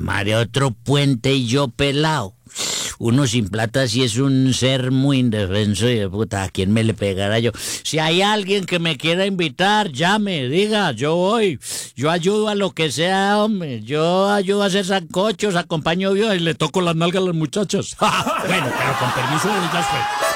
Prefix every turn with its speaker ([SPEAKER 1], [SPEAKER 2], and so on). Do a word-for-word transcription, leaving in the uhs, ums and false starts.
[SPEAKER 1] madre, otro puente y yo pelado. Uno sin plata sí es un ser muy indefenso y de puta, ¿a quién me le pegará yo? Si hay alguien que me quiera invitar, llame, diga, yo voy. Yo ayudo a lo que sea, hombre. Yo ayudo a hacer sancochos, acompaño yo y le toco las nalgas a las muchachas. Bueno, pero con permiso de ellas fue.